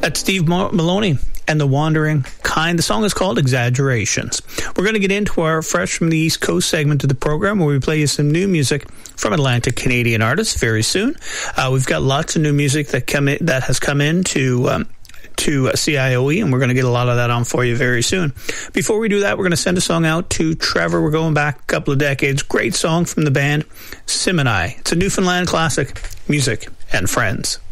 That's Steve Maloney and the Wandering Kind. The song is called Exaggerations. We're going to get into our Fresh from the East Coast segment of the program, where we play you some new music from Atlantic Canadian artists very soon. We've got lots of new music that has come in to CIOE, and we're going to get a lot of that on for you very soon. Before we do that, we're going to send a song out to Trevor. We're going back a couple of decades. Great song from the band Simini. It's a Newfoundland classic, Music and Friends.